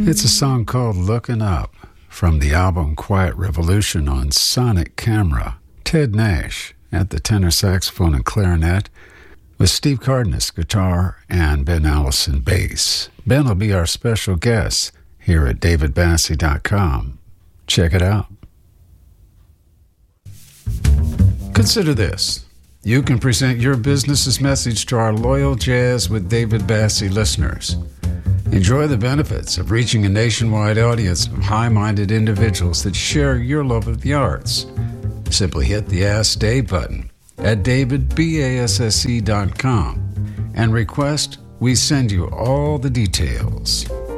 It's a song called Looking Up from the album Quiet Revolution on Sonic Camera. Ted Nash at the tenor saxophone and clarinet, with Steve Cardenas guitar and Ben Allison bass. Ben will be our special guest here at davidbassey.com. Check it out. Consider this. You can present your business's message to our loyal Jazz with David Bassey listeners. Enjoy the benefits of reaching a nationwide audience of high-minded individuals that share your love of the arts. Simply hit the Ask Dave button at davidbasse.com and request we send you all the details.